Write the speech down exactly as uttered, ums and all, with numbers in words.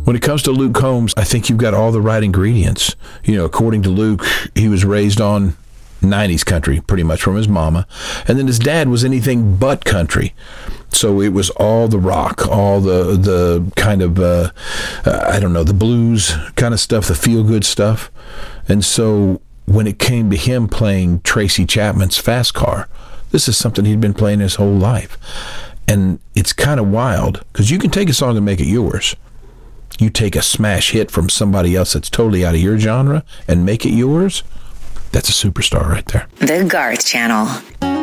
When it comes to Luke Combs, I think you've got all the right ingredients. You know, according to Luke, he was raised on nineties country, pretty much from his mama. And then his dad was anything but country. So it was all the rock, all the the kind of, uh, uh, I don't know, the blues kind of stuff, the feel-good stuff. And so when it came to him playing Tracy Chapman's Fast Car, this is something he'd been playing his whole life. And it's kind of wild, because you can take a song and make it yours. You take a smash hit from somebody else that's totally out of your genre and make it yours, that's a superstar right there. The Garth Channel.